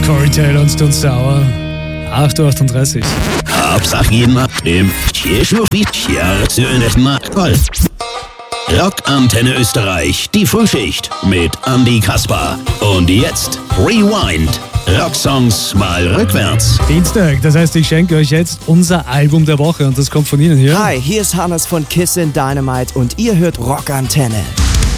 Corey Taylor und Stone Sour. 8:38 Uhr. Hauptsache jeden im Rockantenne Österreich, die Frühschicht mit Andy Kasper. Und jetzt Rewind. Rocksongs mal rückwärts. Dienstag, das heißt, ich schenke euch jetzt unser Album der Woche und das kommt von Ihnen hier. Hi, hier ist Hannes von Kissin' Dynamite und ihr hört Rockantenne.